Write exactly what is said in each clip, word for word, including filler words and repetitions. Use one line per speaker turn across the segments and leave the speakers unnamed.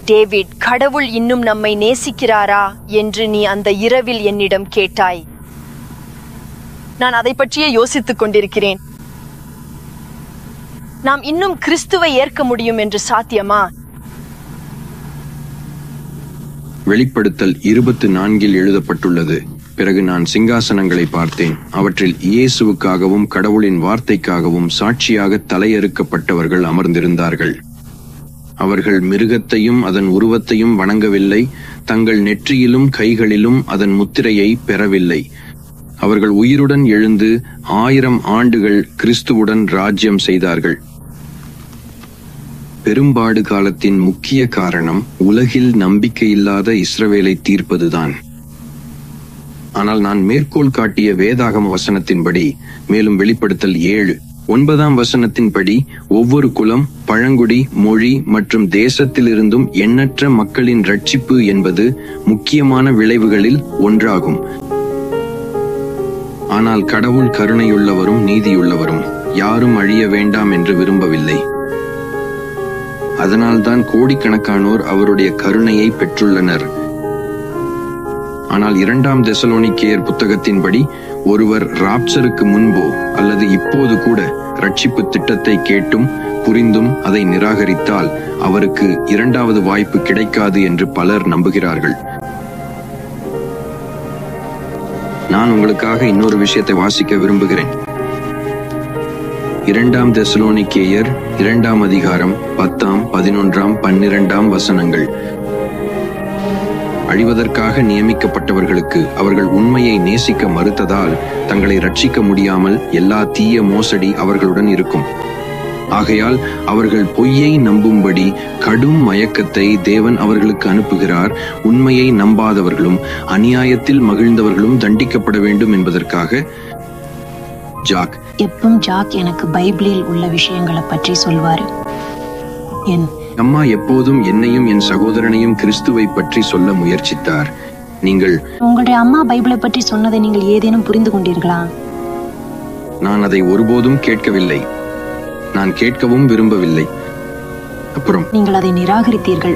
David, கடவுள் இன்னும் நம்மை நேசிக்கிறாரா என்று நீ அந்த இரவில் என்னிடம் கேட்டாய். நான் அதை பற்றியே யோசித்துக் கொண்டிருக்கிறேன். நாம் இன்னும் கிறிஸ்துவை ஏற்க முடியும் என்று சாத்தியமா?
வெளிப்படுத்தல் இருபத்தி நான்கில் எழுதப்பட்டுள்ளது, பிறகு நான் சிங்காசனங்களை பார்த்தேன். அவற்றில் இயேசுவுக்காகவும் கடவுளின் வார்த்தைக்காகவும் சாட்சியாக தலையறுக்கப்பட்டவர்கள் அமர்ந்திருந்தார்கள். அவர்கள் மிருகத்தையும் அதன் உருவத்தையும் வணங்கவில்லை, தங்கள் நெற்றியிலும் கைகளிலும் அதன் முத்திரையை பெறவில்லை. அவர்கள் உயிருடன் எழுந்து ஆயிரம் ஆண்டுகள் கிறிஸ்துவுடன் ராஜ்யம் செய்தார்கள். பெரும்பாடு காலத்தின் முக்கிய காரணம் உலகில் நம்பிக்கையில்லாத இஸ்ரவேலை தீர்ப்பதுதான். ஆனால் நான் மேற்கோள் காட்டிய வேதாகம வசனத்தின்படி, மேலும் வெளிப்படுத்தல் ஏழு ஒன்பதாம் வசனத்தின்படி, ஒவ்வொரு குலம், பழங்குடி, மொழி மற்றும் தேசத்திலிருந்தும் எண்ணற்ற மக்களின் ரட்சிப்பு என்பது முக்கியமான விளைவுகளில் ஒன்றாகும். ஆனால் கடவுள் கருணையுள்ளவரும் நீதியுள்ளவரும், யாரும் அழிய வேண்டாம் என்று விரும்பவில்லை. அதனால்தான் கோடிக்கணக்கானோர் அவருடைய கருணையை பெற்றுள்ளனர். ஆனால் இரண்டாம் தெசலோனிக்கேயர் புத்தகத்தின்படி, ஒருவர் ராப்சருக்கு முன்போ அல்லது இப்போது கூட ரட்சிப்பு திட்டத்தை கேட்டும் புரிந்தும் அதை நிராகரித்தால் அவருக்கு இரண்டாவது வாய்ப்பு கிடைக்காது என்று பலர் நம்புகிறார்கள். நான் உங்களுக்காக இன்னொரு விஷயத்தை வாசிக்க விரும்புகிறேன். இரண்டாம் தெசலோனிக்கேயர் இரண்டாம் அதிகாரம் பத்தாம், பதினொன்றாம், பன்னிரண்டாம் வசனங்கள். அழிவதற்காக நியமிக்கப்பட்டவர்களுக்கு அவர்கள் உண்மையை நேசிக்க மறுத்ததால் தங்களை ரட்சிக்க முடியாமல் எல்லா தீய மோசடி அவர்களுடன் இருக்கும். ஆகையால் அவர்கள் பொய்யை நம்பும்படி கடும் மயக்கத்தை தேவன் அவர்களுக்கு அனுப்புகிறார். உண்மையை நம்பாதவர்களும் அநியாயத்தில் மகிழ்ந்தவர்களும் தண்டிக்கப்பட வேண்டும் என்பதற்காக. ஜாக்
எப்பவும் ஜாக் எனக்கு பைபிளில் உள்ள விஷயங்களை பற்றி சொல்வாரு. என்
அம்மா எப்போதும் என்னையும் என் சகோதரனையும் கிறிஸ்துவை பற்றி சொல்ல முயற்சித்தார். நீங்கள்
உங்களுடைய அம்மா பைபிளை பற்றி சொன்னதை நீங்கள் ஏதேனும் புரிந்து கொண்டீர்களா?
நான் அதை ஒருபோதும் கேட்கவில்லை. நான் கேட்கவும் விரும்பவில்லை. அப்புறம்
நீங்கள் அதை நிராகரித்தீர்கள்.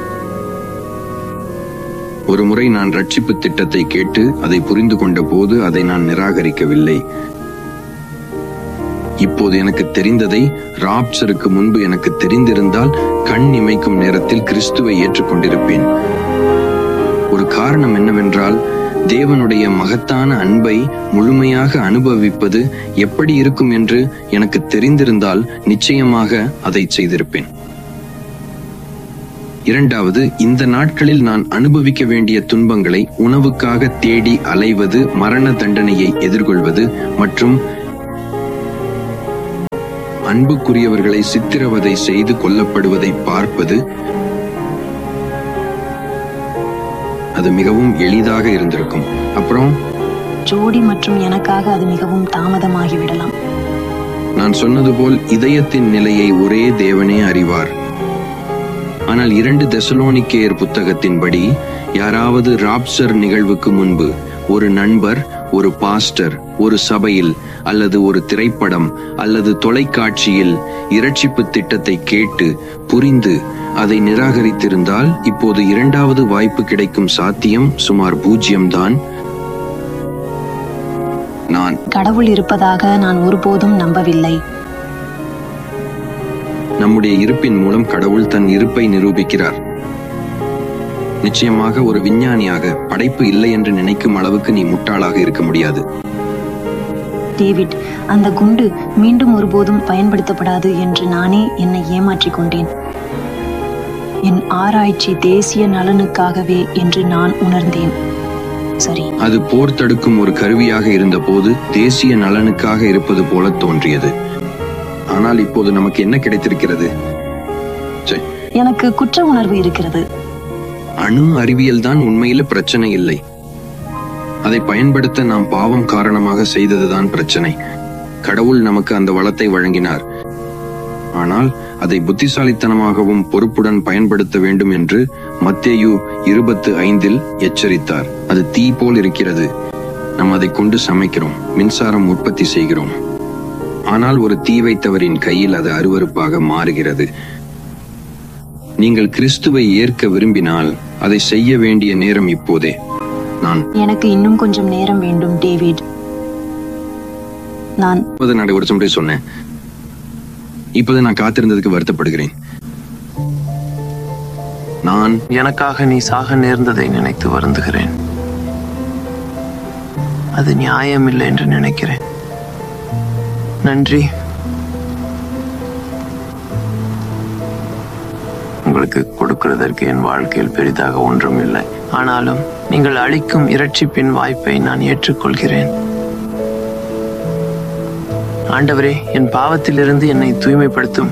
ஒரு முறை நான் ரட்சிப்பு திட்டத்தை கேட்டு அதை புரிந்து கொண்ட போது அதை நான் நிராகரிக்கவில்லை. இப்போது எனக்கு தெரிந்ததை ராப்சருக்கு முன்பு எனக்கு தெரிந்திருந்தால் கண் இமைக்கும் நேரத்தில் கிறிஸ்துவை ஏற்றுக்கொண்டிருப்பேன். ஒரு காரணம் என்னவென்றால், தேவனுடைய மகத்தான அன்பை முழுமையாக அனுபவிப்பது எப்படி இருக்கும் என்று எனக்கு தெரிந்திருந்தால் நிச்சயமாக அதை செய்திருப்பேன். இரண்டாவது, இந்த நாட்களில் நான் அனுபவிக்க வேண்டிய துன்பங்களை, உணவுக்காக தேடி அலைவது, மரண தண்டனையை எதிர்கொள்வது மற்றும் அன்புக்குரியவர்களை சித்திரவதை செய்து கொல்லப்படுவதை பார்ப்பது, அது மிகவும் எளிதாக இருந்திருக்கும். அப்புறம்
ஜோடி மற்றும் எனக்காக அது மிகவும் தாமதமாகிவிடலாம்.
நான் சொன்னது போல் இதயத்தின் நிலையை ஒரே தேவனே அறிவார். ஆனால் இரண்டு தெசலோனிக்கேயர் புத்தகத்தின்படி, யாராவது ராப்சர் நிகழ்வுக்கு முன்பு ஒரு நண்பர், ஒரு பாஸ்டர், ஒரு சபையில் அல்லது ஒரு திரைப்படம் அல்லது தொலைக்காட்சியில் இரட்சிப்பு திட்டத்தை கேட்டு புரிந்து அதை நிராகரித்திருந்தால் இப்போது இரண்டாவது வாய்ப்பு கிடைக்கும் சாத்தியம் சுமார் பூஜ்ஜியம் தான். நான்
கடவுள் இருப்பதாக நான் ஒருபோதும் நம்பவில்லை.
நம்முடைய இருப்பின் மூலம் கடவுள் தன் இருப்பை நிரூபிக்கிறார். நிச்சயமாக ஒரு விஞ்ஞானியாக படைப்பு இல்லை என்று நினைக்கும் அளவுக்கு நீ முட்டாளாக இருக்க முடியாது.
டேவிட், அந்த குண்டு மீண்டும் ஒருபோதும் பயன்படுத்தப்படாது என்று நானே என்னை ஏமாற்றிக் கொண்டேன். என் ஆராய்ச்சி தேசிய நலனுக்காகவே என்று நான் உணர்ந்தேன். சரி,
அது போர் தடுக்கும் ஒரு கருவியாக இருந்த போது தேசிய நலனுக்காக இருப்பது போல தோன்றியது. ஆனால் இப்போது நமக்கு என்ன கிடைத்திருக்கிறது?
எனக்கு குற்ற உணர்வு இருக்கிறது.
அணு அறிவியல் தான் உண்மையில பிரச்சனை இல்லை. அதை பயன்படுத்த நாம் பாவம் காரணமாக செய்ததுதான் பிரச்சனை. கடவுள் நமக்கு அந்த வளத்தை வழங்கினார். ஆனால் அதை புத்திசாலித்தனமாகவும் பொறுப்புடன் பயன்படுத்த வேண்டும் என்று மத்தேயு இருபத்து ஐந்தில் எச்சரித்தார். அது தீ போல் இருக்கிறது. நாம் அதை கொண்டு சமைக்கிறோம், மின்சாரம் உற்பத்தி செய்கிறோம். ஆனால் ஒரு தீ வைத்தவரின் கையில் அது அருவருப்பாக மாறுகிறது. நீங்கள் கிறிஸ்துவை ஏற்க விரும்பினால் அதை செய்ய வேண்டிய நேரம் இப்போதே. நான்
எனக்கு இன்னும் கொஞ்சம் நேரம் வேண்டும் டேவிட். நான்
நாடு ஒரு முறை சொன்னேன். இப்போது நான் காத்திருந்ததுக்கு வருத்தப்படுகிறேன். நான்
எனக்காக நீ சாக நேர்ந்ததை நினைத்து வருந்துகிறேன். அது நியாயம் இல்லை என்று நினைக்கிறேன். நன்றி. உங்களுக்கு கொடுக்கிறதற்கு என் வாழ்க்கையில் பெரிதாக ஒன்றும் இல்லை. ஆனாலும் நீங்கள் அளிக்கும் இரட்சிப்பின் வாய்ப்பை நான் ஏற்றுக்கொள்கிறேன். ஆண்டவரே, என் பாவத்திலிருந்து என்னை தூய்மைப்படுத்தும்.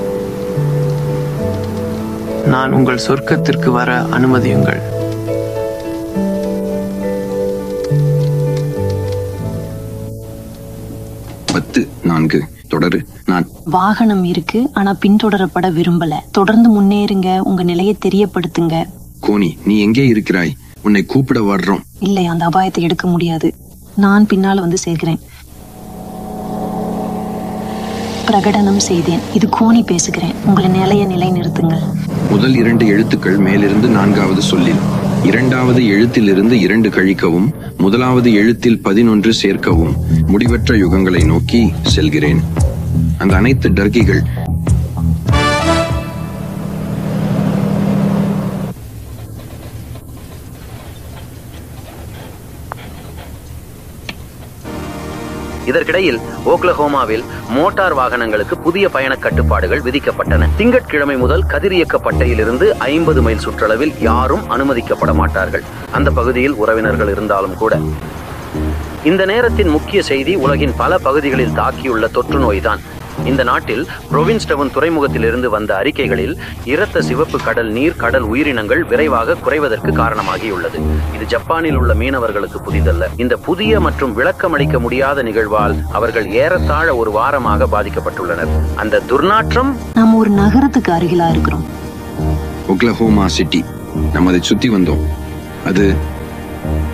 நான் உங்கள் சொர்க்கத்திற்கு வர அனுமதியுங்கள்.
பத்து நான்கு தொடரு. நான்
வாகனம் இருக்கு, ஆனா பின்தொடரப்பட விரும்பல. தொடர்ந்து முன்னேறுங்க, உங்க நிலையை தெரியப்படுத்துங்க.
கோனி, நீ எங்கே இருக்கிறாய்? உன்னை கூப்பிட வர்றோம்.
இல்லை, அந்த அபாயத்தை எடுக்க முடியாது. நான் பின்னால வந்து சேர்க்கிறேன். பிரகடனம் செய்தேன். இது கோனி பேசுகிறேன். உங்களை நிலைய நிலை நிறுத்துங்கள்.
முதல் இரண்டு எழுத்துக்கள் மேலிருந்து நான்காவது சொல்லில், இரண்டாவது எழுத்திலிருந்து இரண்டு கழிக்கவும், முதலாவது எழுத்தில் பதினொன்று சேர்க்கவும். முடிவற்ற யுகங்களை நோக்கி செல்கிறேன். அந்த அனைத்து டர்கிகள்
இதற்கிடையில் ஓக்லஹோமாவில் மோட்டார் வாகனங்களுக்கு புதிய பயண கட்டுப்பாடுகள் விதிக்கப்பட்டன. திங்கட்கிழமை முதல் கதிரியக்கப்பட்டையிலிருந்து ஐம்பது மைல் சுற்றளவில் யாரும் அனுமதிக்கப்பட மாட்டார்கள், அந்த பகுதியில் உறவினர்கள் இருந்தாலும் கூட. இந்த நேரத்தின் முக்கிய செய்தி உலகின் பல பகுதிகளில் தாக்கியுள்ள தொற்று நோய்தான். இந்த நாட்டில் புரோவின்ஸ்டவுன் துறைமுகத்திலிருந்து வந்த அறிக்கைகளில் இரத்த சிவப்பு கடல் நீர் கடல் உயிரினங்கள் விரைவாக குறைவதற்கு காரணமாகியுள்ளது. இது ஜப்பானில் உள்ள மீனவர்களுக்கு புதிதல்ல. இந்த புதிய மற்றும் விளக்கமளிக்க முடியாத நிகழ்வால் அவர்கள் ஏறத்தாழ ஒரு வாரமாக பாதிக்கப்பட்டுள்ளனர். அந்த துர்நாற்றம்.
நாம் ஒரு நகரத்துக்கு அருகிலா இருக்கிறோம்.
Oklahoma city. நாம் அதை சுத்தி வந்தோம். அது